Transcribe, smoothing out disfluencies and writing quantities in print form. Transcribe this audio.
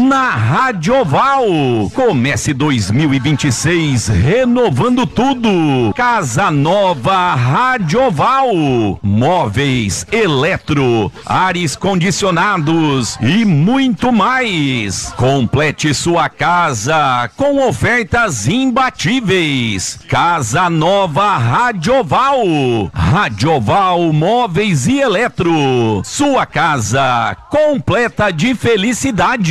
na Radioval. Comece 2026 renovando tudo. Casa Nova Radioval. Móveis, eletro, ares condicionados e muito mais. Complete sua casa com ofertas imbatíveis. Casa Nova Radioval. Radioval Móveis e Eletro. Sua casa completa de felicidade.